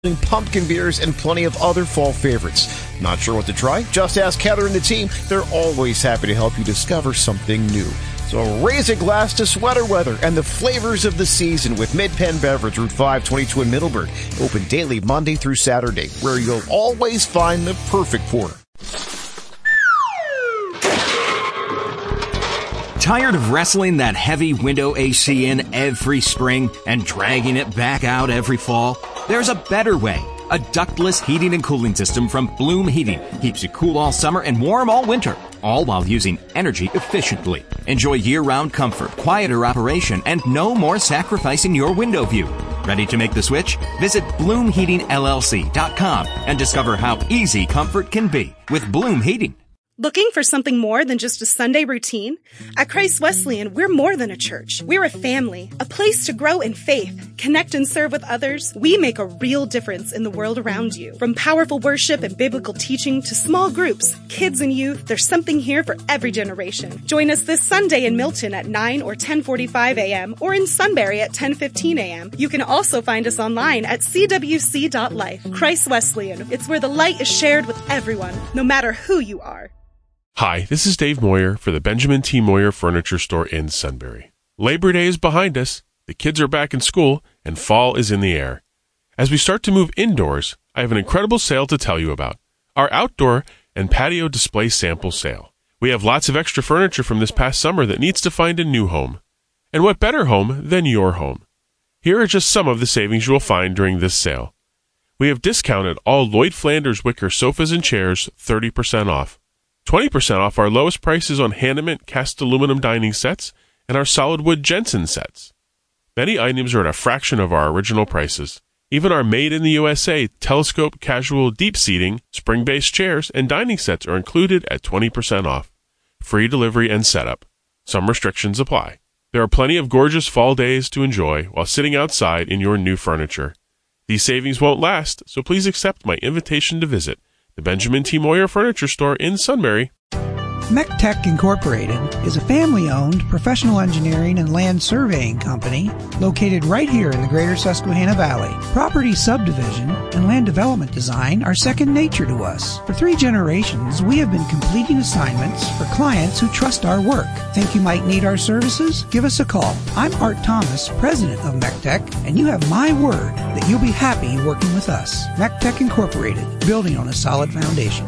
pumpkin beers, and plenty of other fall favorites. Not sure what to try? Just ask Heather and the team. They're always happy to help you discover something new. So raise a glass to sweater weather and the flavors of the season with Mid-Penn Beverage, Route 522 in Middleburg. Open daily Monday through Saturday, where you'll always find the perfect pour. Tired of wrestling that heavy window AC in every spring and dragging it back out every fall? There's a better way. A ductless heating and cooling system from Bloom Heating keeps you cool all summer and warm all winter, all while using energy efficiently. Enjoy year-round comfort, quieter operation, and no more sacrificing your window view. Ready to make the switch? Visit BloomHeatingLLC.com and discover how easy comfort can be with Bloom Heating. Looking for something more than just a Sunday routine? At Christ Wesleyan, we're more than a church. We're a family, a place to grow in faith, connect and serve with others. We make a real difference in the world around you. From powerful worship and biblical teaching to small groups, kids and youth, there's something here for every generation. Join us this Sunday in Milton at 9 or 10:45 a.m. or in Sunbury at 10:15 a.m. You can also find us online at cwc.life. Christ Wesleyan, it's where the light is shared with everyone, no matter who you are. Hi, this is Dave Moyer for the Benjamin T. Moyer Furniture Store in Sunbury. Labor Day is behind us, the kids are back in school, and fall is in the air. As we start to move indoors, I have an incredible sale to tell you about. Our outdoor and patio display sample sale. We have lots of extra furniture from this past summer that needs to find a new home. And what better home than your home? Here are just some of the savings you will find during this sale. We have discounted all Lloyd Flanders wicker sofas and chairs 30% off. 20% off our lowest prices on Hanneman cast aluminum dining sets and our solid wood Jensen sets. Many items are at a fraction of our original prices. Even our made in the USA telescope casual deep seating, spring-based chairs, and dining sets are included at 20% off. Free delivery and setup. Some restrictions apply. There are plenty of gorgeous fall days to enjoy while sitting outside in your new furniture. These savings won't last, so please accept my invitation to visit the Benjamin T. Moyer Furniture Store in Sunbury. MECTEC Incorporated is a family-owned professional engineering and land surveying company located right here in the greater Susquehanna Valley. Property subdivision and land development design are second nature to us. For 3 generations, we have been completing assignments for clients who trust our work. Think you might need our services? Give us a call. I'm Art Thomas, president of MECTEC, and you have my word that you'll be happy working with us. MECTEC Incorporated, building on a solid foundation.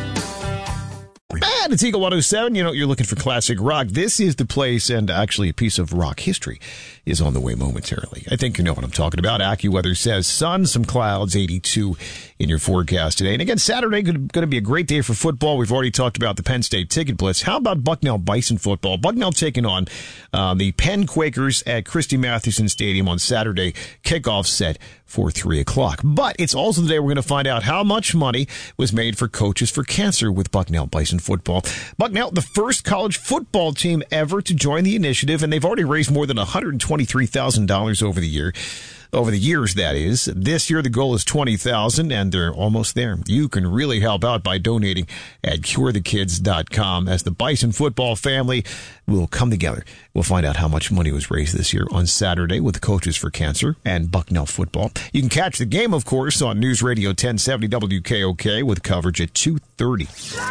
And it's Eagle 107. You know, you're looking for classic rock. This is the place, and actually a piece of rock history is on the way momentarily. I think you know what I'm talking about. AccuWeather says sun, some clouds, 82 in your forecast today. And again, Saturday going to be a great day for football. We've already talked about the Penn State Ticket Blitz. How about Bucknell Bison football? Bucknell taking on the Penn Quakers at Christy Mathewson Stadium on Saturday. Kickoff set for 3 o'clock. But it's also the day we're going to find out how much money was made for Coaches for Cancer with Bucknell Bison football. Bucknell, the first college football team ever to join the initiative, and they've already raised more than $123,000 over the year. Over the years, that is. This year, the goal is $20,000, and they're almost there. You can really help out by donating at curethekids.com as the Bison football family will come together. We'll find out how much money was raised this year on Saturday with the Coaches for Cancer and Bucknell football. You can catch the game, of course, on News Radio 1070 WKOK with coverage at 2:30.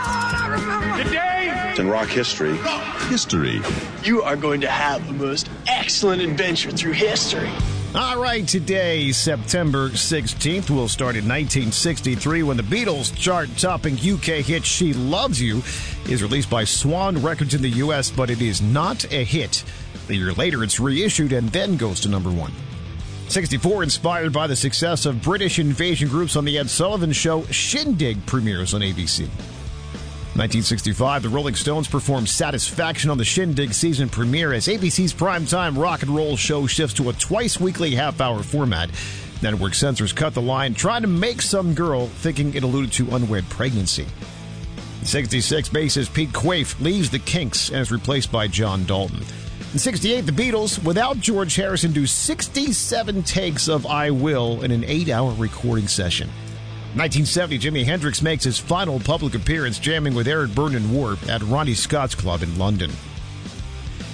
Today in rock history. You are going to have the most excellent adventure through history. All right, today, September 16th, we'll start in 1963 when the Beatles' chart-topping UK hit She Loves You is released by Swan Records in the U.S., but it is not a hit. A year later, it's reissued and then goes to number 1. 64, inspired by the success of British invasion groups on The Ed Sullivan Show, Shindig premieres on ABC. 1965, the Rolling Stones performed Satisfaction on the Shindig season premiere as ABC's primetime rock and roll show shifts to a twice-weekly half-hour format. Network censors cut the line, trying to make some girl thinking it alluded to unwed pregnancy. In 66, bassist Pete Quaife leaves the Kinks and is replaced by John Dalton. In 68, the Beatles, without George Harrison, do 67 takes of I Will in an 8-hour recording session. 1970, Jimi Hendrix makes his final public appearance jamming with Eric Burdon and Warp at Ronnie Scott's Club in London.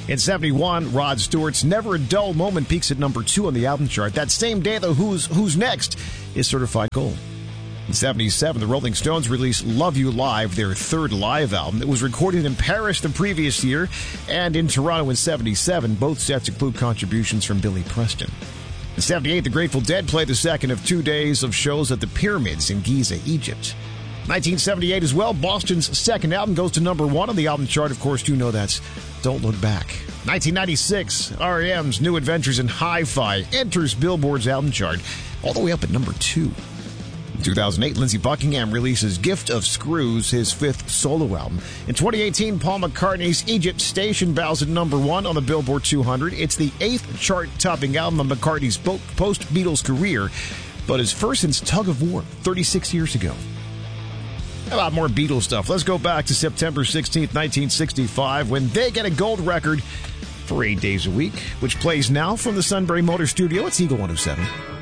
In 71, Rod Stewart's Never a Dull Moment peaks at number 2 on the album chart. That same day, the Who's Next is certified gold. In 77, the Rolling Stones released Love You Live, their third live album. It was recorded in Paris the previous year and in Toronto in 77. Both sets include contributions from Billy Preston. In 78, the Grateful Dead played the second of 2 days of shows at the Pyramids in Giza, Egypt. 1978 as well, Boston's second album goes to number 1 on the album chart. Of course, you know that's Don't Look Back. 1996, R.E.M's New Adventures in Hi-Fi enters Billboard's album chart, all the way up at number 2. In 2008, Lindsey Buckingham releases Gift of Screws, his 5th solo album. In 2018, Paul McCartney's Egypt Station bows at number 1 on the Billboard 200. It's the 8th chart-topping album of McCartney's post-Beatles career, but his first since Tug of War 36 years ago. A lot more Beatles stuff. Let's go back to September 16th, 1965, when they get a gold record for 8 days a week, which plays now from the Sunbury Motor Studio. It's Eagle 107.